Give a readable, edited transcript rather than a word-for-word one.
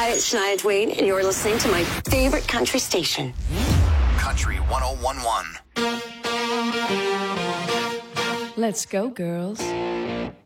Hi, it's Shania Twain, and you're listening to my favorite country station. Country 101.1. Let's go, girls.